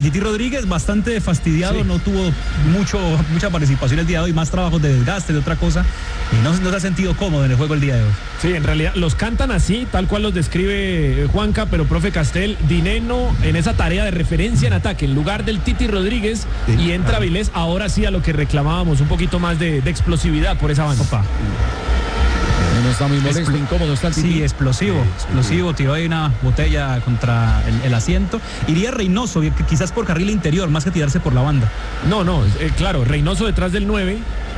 Titi Rodríguez, bastante fastidiado, Sí. no tuvo mucha participación el día de hoy, más trabajos de desgaste, de otra cosa, y no se ha sentido cómodo en el juego el día de hoy. Sí, en realidad los cantan así, tal cual los describe Juanca, pero profe Castel, Dineno en esa tarea de referencia en ataque, en lugar del Titi Rodríguez, Sí, y entra claro. Vilés, ahora sí a lo que reclamábamos, un poquito más de explosividad por esa banda. Opa. No está muy molesto, incómodo está el Titi. Sí, explosivo, tiró ahí una botella contra el asiento. Iría Reynoso, quizás por carril interior, más que tirarse por la banda. No, claro, Reynoso detrás del 9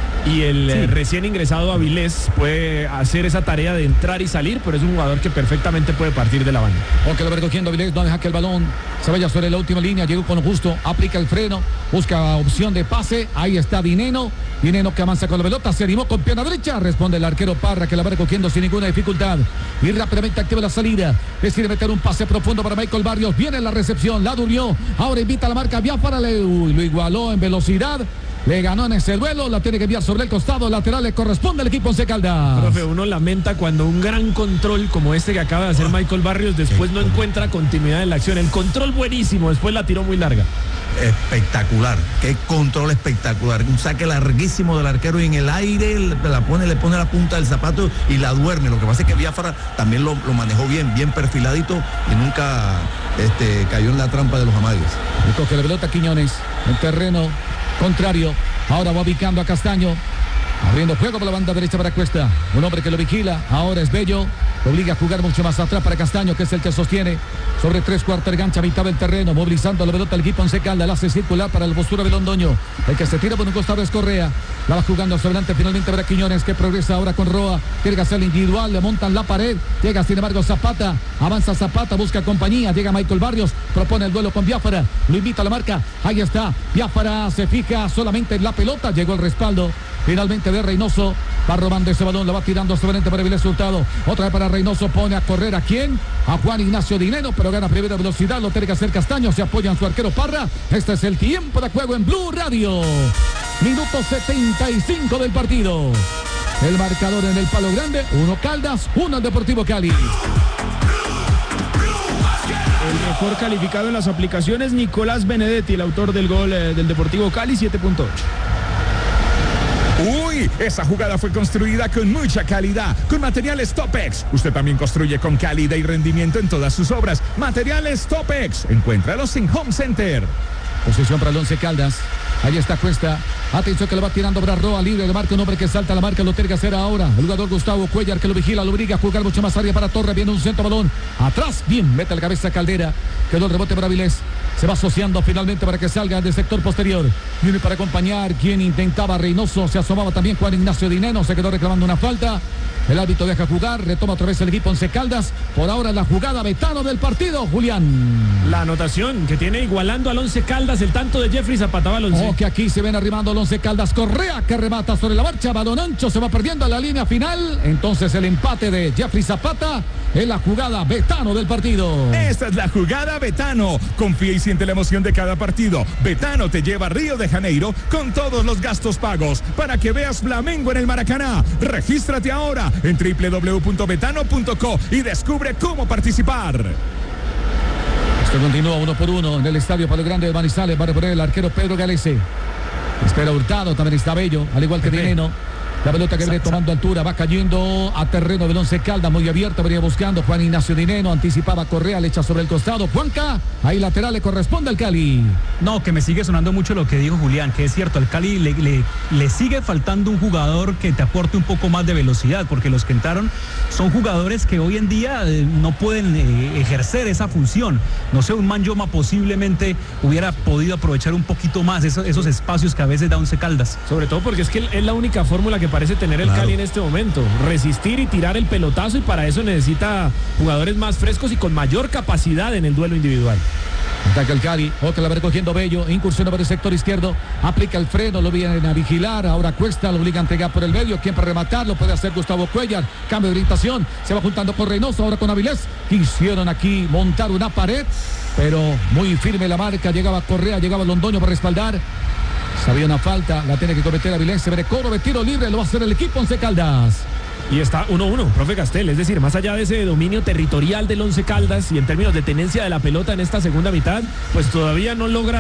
y el Sí. recién ingresado Avilés puede hacer esa tarea de entrar y salir, pero es un jugador que perfectamente puede partir de la banda. Aunque lo va recogiendo Avilés, no deja que el balón se vaya sobre la última línea, llegó con lo justo, aplica el freno, busca opción de pase, ahí está Dineno que avanza con la pelota, se animó con pierna derecha, responde el arquero Parra que la va recogiendo sin ninguna dificultad y rápidamente activa la salida, decide meter un pase profundo para Michael Barrios, viene la recepción, la durmió, ahora invita a la marca Biafara, lo igualó en velocidad. Le ganó en ese duelo, la tiene que enviar sobre el costado lateral, le corresponde al equipo Once Caldas. Profe, uno lamenta cuando un gran control como este que acaba de hacer Michael Barrios después no encuentra continuidad en la acción. El control buenísimo, después la tiró muy larga. Espectacular, qué control espectacular, un saque larguísimo del arquero y en el aire le pone la punta del zapato y la duerme. Lo que pasa es que Biafara también lo manejó bien perfiladito y nunca cayó en la trampa de los amagues. Le coge la pelota Quiñones en terreno contrario, ahora va ubicando a Castaño, abriendo juego por la banda derecha para Cuesta, un hombre que lo vigila, ahora es Bello, lo obliga a jugar mucho más atrás para Castaño, que es el que sostiene sobre 3/4 de gancha, mitad del terreno, movilizando la pelota al equipo Once Caldas, la hace circular para la postura de Londoño, el que se tira por un costado es Correa, la va jugando hacia adelante finalmente para Quiñones, que progresa ahora con Roa, tiene que hacer individual, le montan la pared, llega sin embargo Zapata, avanza Zapata, busca compañía, llega Michael Barrios, propone el duelo con Biafara, lo invita a la marca, ahí está, Biafara se fija solamente en la pelota, llegó el respaldo finalmente de Reynoso, va robando ese balón, lo va tirando solamente para Vilés Hurtado, otra vez para Reynoso, pone a correr ¿a quién? A Juan Ignacio Dineno, pero gana primera velocidad, lo tiene que hacer Castaño, se apoya en su arquero Parra, este es el tiempo de juego en Blue Radio, minuto 75 del partido, el marcador en el Palo Grande, 1 Caldas, 1 Deportivo Cali. El mejor calificado en las aplicaciones, Nicolás Benedetti, el autor del gol del Deportivo Cali, 7.8. Uy, esa jugada fue construida con mucha calidad, con materiales Topex. Usted también construye con calidad y rendimiento en todas sus obras. Materiales Topex. Encuéntralos en Home Center. Posición para el Once Caldas. Ahí está Cuesta. Atención que le va tirando Brarroa libre de marca. Un hombre que salta a la marca. Lo tiene que hacer ahora. El jugador Gustavo Cuellar que lo vigila. Lo obliga a jugar mucho más área para Torre. Viene un centro balón. Atrás. Bien. Mete la cabeza Caldera. Quedó el rebote para Vilés. Se va asociando finalmente para que salga del sector posterior. Viene para acompañar quien intentaba Reynoso. Se asomaba también Juan Ignacio Dineno. Se quedó reclamando una falta. El árbitro deja jugar. Retoma otra vez el equipo Once Caldas. Por ahora la jugada Betano del partido. Julián. La anotación que tiene igualando al Once Caldas el tanto de Jeffrey Zapata Balonce. Oh, que aquí se ven arrimando el Once Caldas. Correa que remata sobre la marcha. Balón ancho. Se va perdiendo a la línea final. Entonces el empate de Jeffrey Zapata es la jugada Betano del partido. Esta es la jugada Betano. Confía y siente la emoción de cada partido. Betano te lleva a Río de Janeiro con todos los gastos pagos para que veas Flamengo en el Maracaná. Regístrate ahora en www.betano.co y descubre cómo participar. Esto continúa 1 por 1 en el estadio Palo Grande de Manizales. Va a reponer el arquero Pedro Galese. Espera Hurtado, también está Bello, al igual que Dineno. La pelota que viene tomando altura, va cayendo a terreno del Once Caldas, muy abierto, venía buscando Juan Ignacio Dineno, anticipaba Correa, le echa sobre el costado, Juanca, ahí lateral le corresponde al Cali. No, que me sigue sonando mucho lo que dijo Julián, que es cierto, al Cali le sigue faltando un jugador que te aporte un poco más de velocidad, porque los que entraron son jugadores que hoy en día no pueden ejercer esa función. No sé, un Manjoma posiblemente hubiera podido aprovechar un poquito más esos espacios que a veces da Once Caldas. Sobre todo porque es que es la única fórmula que parece tener el Cali en este momento. Resistir y tirar el pelotazo, y para eso necesita jugadores más frescos y con mayor capacidad en el duelo individual. Ataca el Cali, otra la va recogiendo Bello, incursiona por el sector izquierdo, aplica el freno, lo vienen a vigilar, ahora Cuesta, lo obliga a entregar por el medio, quien para rematar lo puede hacer Gustavo Cuellar, cambio de orientación, se va juntando con Reynoso, ahora con Avilés, quisieron aquí montar una pared, pero muy firme la marca, llegaba Correa, llegaba Londoño para respaldar, sabía una falta, la tiene que cometer Avilés, se ve de cobro de tiro libre, lo va a hacer el equipo Once Caldas. Y está 1-1, profe Castel, es decir, más allá de ese dominio territorial del Once Caldas y en términos de tenencia de la pelota en esta segunda mitad, pues todavía no logra